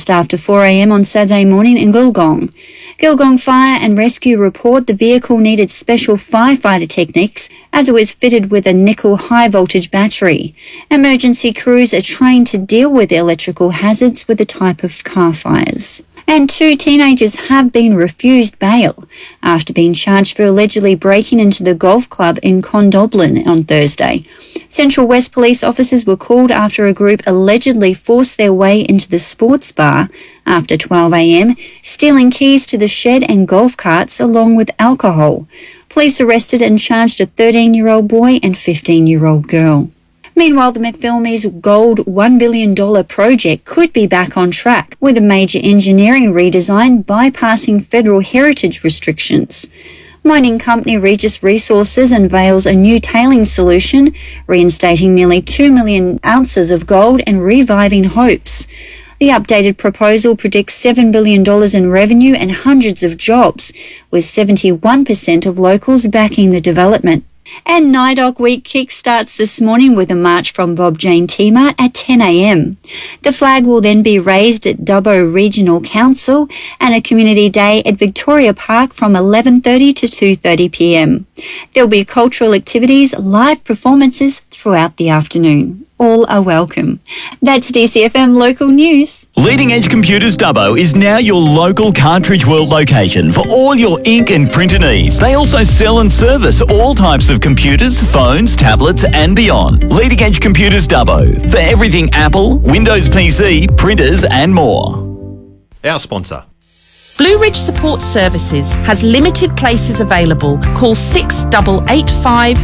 just after 4 a.m. on Saturday morning in Gulgong. Gulgong Fire and Rescue report the vehicle needed special firefighter techniques as it was fitted with a nickel high-voltage battery. Emergency crews are trained to deal with electrical hazards with the type of car fires. And 2 teenagers have been refused bail after being charged for allegedly breaking into the golf club in Condobolin on Thursday. Central West police officers were called after a group allegedly forced their way into the sports bar after 12 a.m, stealing keys to the shed and golf carts along with alcohol. Police arrested and charged a 13-year-old boy and 15-year-old girl. Meanwhile, the McPhillamys Gold $1 billion project could be back on track with a major engineering redesign bypassing federal heritage restrictions. Mining company Regis Resources unveils a new tailings solution, reinstating nearly 2 million ounces of gold and reviving hopes. The updated proposal predicts $7 billion in revenue and hundreds of jobs, with 71% of locals backing the development. And NIDOC Week kick-starts this morning with a march from Bob Jane T-Mart at 10 a.m. The flag will then be raised at Dubbo Regional Council and a community day at Victoria Park from 11:30 to 2:30 p.m. There'll be cultural activities, live performances throughout the afternoon. All are welcome. That's DCFM Local News. Leading Edge Computers Dubbo is now your local Cartridge World location for all your ink and printer needs. They also sell and service all types of computers, phones, tablets and beyond. Leading Edge Computers Dubbo for everything Apple, Windows PC, printers and more. Our sponsor. Blue Ridge Support Services has limited places available. Call 6885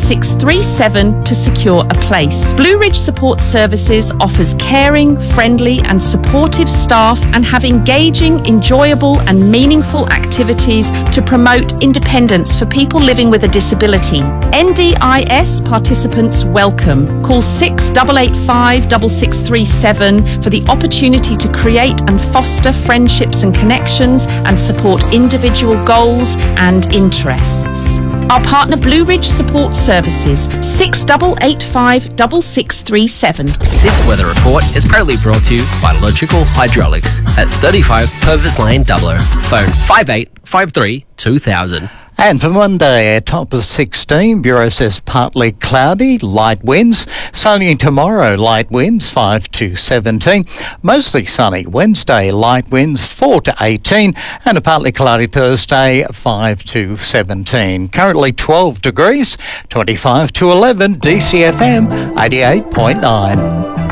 6637 to secure a place. Blue Ridge Support Services offers caring, friendly and supportive staff and have engaging, enjoyable and meaningful activities to promote independence for people living with a disability. NDIS participants welcome. Call 6885 6637 for the opportunity to create and foster friendships and connections and support individual goals and interests. Our partner Blue Ridge Support Services, 6885 6637. This weather report is proudly brought to you by Logical Hydraulics at 35 Purvis Lane, Dubbo. Phone 5853 2000. And for Monday, a top of 16. Bureau says partly cloudy, light winds. Sunny tomorrow, light winds 5 to 17. Mostly sunny Wednesday, light winds 4 to 18. And a partly cloudy Thursday, 5 to 17. Currently 12 degrees, 25 to 11. DCFM 88.9.